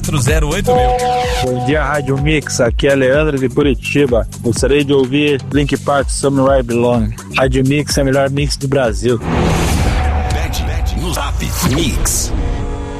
08000. Bom dia, Rádio Mix. Aqui é Leandro de Curitiba. Gostaria de ouvir Link Park Somewhere I Belong. Rádio Mix é o melhor mix do Brasil. No Zap Mix.